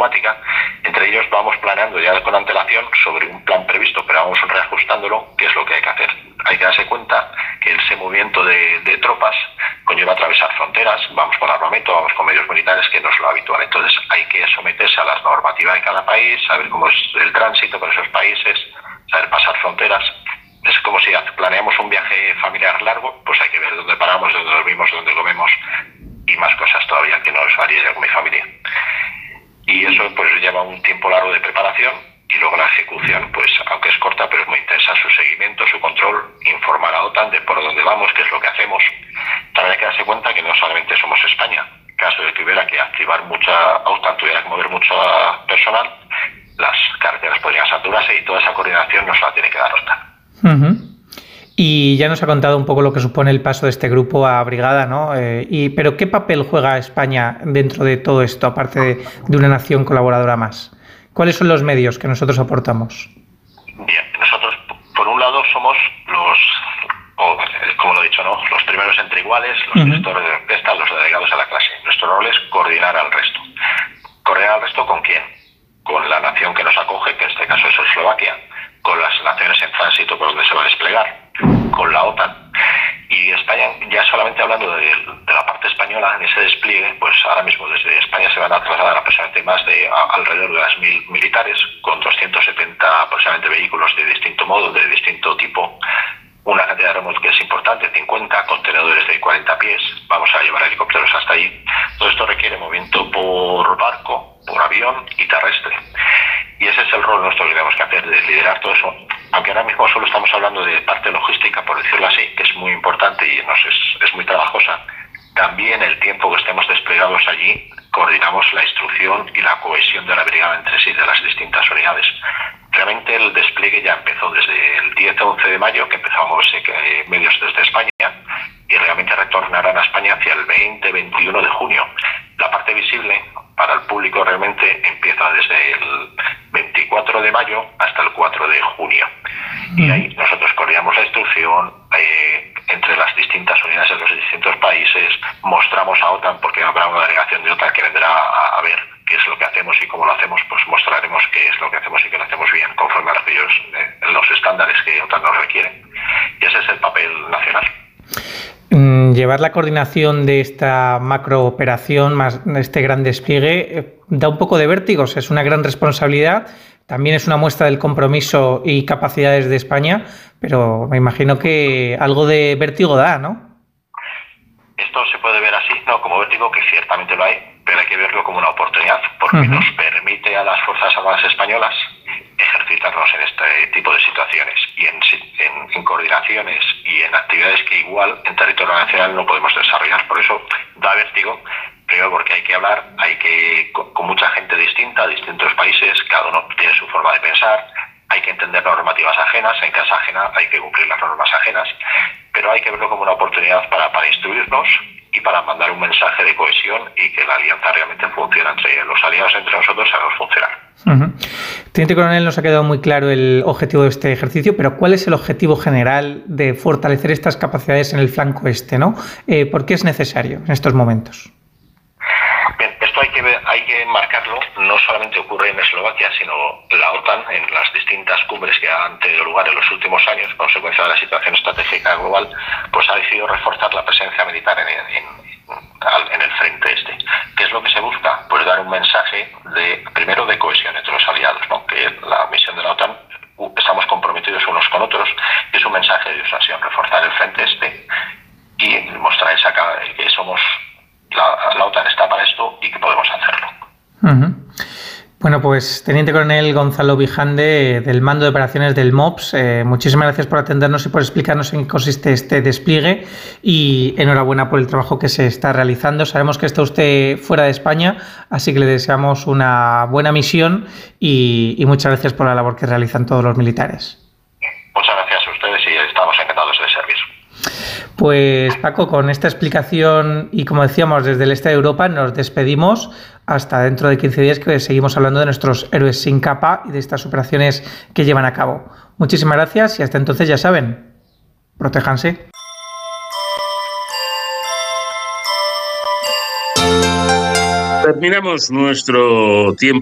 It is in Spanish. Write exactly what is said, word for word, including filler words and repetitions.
diplomática. Entre ellos vamos planeando ya con antelación sobre un plan previsto, pero vamos reajustándolo, qué es lo que hay que hacer. Hay que darse cuenta que ese movimiento de, de tropas conlleva atravesar fronteras, vamos con armamento, vamos con medios militares, que no es lo habitual. Entonces hay que someterse a las normativas de cada país, saber cómo es el tránsito por esos países, saber pasar fronteras. Es como si planeamos un viaje familiar largo, pues hay que ver dónde paramos, dónde dormimos, dónde comemos y más cosas todavía que nos varía ya con mi familia. Y eso pues lleva un tiempo largo de preparación y luego la ejecución, pues aunque es corta pero es muy intensa, su seguimiento, su control, informar a OTAN de por dónde vamos, qué es lo que hacemos. También hay que darse cuenta que no solamente somos España. En caso de que hubiera que activar mucha OTAN, tuviera que mover mucho personal, las carreteras podrían saturarse y toda esa coordinación nos la tiene que dar OTAN. Uh-huh. Y ya nos ha contado un poco lo que supone el paso de este grupo a brigada, ¿no? Eh, y, pero ¿qué papel juega España dentro de todo esto, aparte de, de una nación colaboradora más? ¿Cuáles son los medios que nosotros aportamos? Bien, nosotros por un lado somos los, o, como lo he dicho, ¿no? Los primeros entre iguales, los uh-huh. directores de orquesta, los delegados a la clase. Nuestro rol es coordinar al resto. ¿Coordinar al resto con quién? Con la nación que nos acoge, que en este caso es Eslovaquia, con las naciones en tránsito por donde se va a desplegar, con la OTAN. Y España, ya solamente hablando de, de la parte española, en ese despliegue, pues ahora mismo desde España se van a trasladar aproximadamente más de a, alrededor de las mil militares, con doscientos setenta aproximadamente vehículos de distinto modo, de distinto tipo, una cantidad de remolques importante, cincuenta contenedores de cuarenta pies, vamos a llevar helicópteros hasta allí. Todo esto requiere movimiento por barco, por avión y terrestre. Y ese es el rol nuestro que tenemos que hacer, de liderar todo eso. Aunque ahora mismo solo estamos hablando de parte logística, por decirlo así, que es muy importante y nos es, es muy trabajosa, también el tiempo que estemos desplegados allí, coordinamos la instrucción y la cohesión de la brigada entre sí, de las distintas unidades. Realmente el despliegue ya empezó desde el diez a once de mayo, que empezamos eh, medios desde España, y realmente retornarán a España hacia el veinte a veintiuno de junio. La parte visible para el público realmente empieza desde el veinticuatro de mayo hasta el cuatro de junio. Y ahí nosotros coordinamos la instrucción eh, entre las distintas unidades de los distintos países, mostramos a OTAN, porque habrá una delegación de OTAN que vendrá a, a ver qué es lo que hacemos y cómo lo hacemos, pues mostraremos qué es lo que hacemos y que lo hacemos bien, conforme a aquellos, eh, los estándares que OTAN nos requiere. Y ese es el papel nacional. Llevar la coordinación de esta macrooperación, más este gran despliegue, eh, da un poco de vértigos, es una gran responsabilidad, también es una muestra del compromiso y capacidades de España, pero me imagino que algo de vértigo da, ¿no? Esto se puede ver así, no como vértigo, que ciertamente lo hay, pero hay que verlo como una oportunidad, porque uh-huh. nos permite a las Fuerzas Armadas Españolas ejercitarnos en este tipo de situaciones y en, en, en coordinaciones y en actividades que igual en territorio nacional no podemos desarrollar. Por eso da vértigo, primero porque hay que hablar, hay que con, con mucha gente distinta, distintos países, cada uno tiene su forma de pensar, hay que entender normativas ajenas, en casa ajena hay que cumplir las normas ajenas, pero hay que verlo como una oportunidad para, para instruirnos y para mandar un mensaje de cohesión y que la alianza realmente funcione entre los aliados, entre nosotros, hagamos funcionar. Uh-huh. Teniente Coronel, nos ha quedado muy claro el objetivo de este ejercicio, pero ¿cuál es el objetivo general de fortalecer estas capacidades en el flanco este, ¿no? Eh, ¿Por qué es necesario en estos momentos? Bien, esto hay que ver, hay que marcarlo, no solamente ocurre en Eslovaquia, sino la OTAN en las distintas cumbres que han tenido lugar en los últimos años, consecuencia de la situación estratégica global, pues ha decidido reforzar la presencia militar en, en, en el frente este. ¿Qué es lo que se busca? Pues dar un mensaje de, primero, de cohesión entre los aliados, ¿no? Que la misión de la OTAN, estamos comprometidos unos con otros, y es un mensaje de disuasión, reforzar el frente este y mostrar esa, que somos La, la OTAN está para esto y que podemos hacerlo. Uh-huh. Bueno, pues Teniente Coronel Gonzalo Vijande, del Mando de Operaciones del MOPS, eh, muchísimas gracias por atendernos y por explicarnos en qué consiste este despliegue y enhorabuena por el trabajo que se está realizando. Sabemos que está usted fuera de España, así que le deseamos una buena misión y, y muchas gracias por la labor que realizan todos los militares. Muchas gracias a ustedes y estamos encantados de servir. Pues Paco, con esta explicación y como decíamos desde el este de Europa nos despedimos hasta dentro de quince días, que seguimos hablando de nuestros héroes sin capa y de estas operaciones que llevan a cabo. Muchísimas gracias y hasta entonces ya saben, protéjanse. Terminamos nuestro tiempo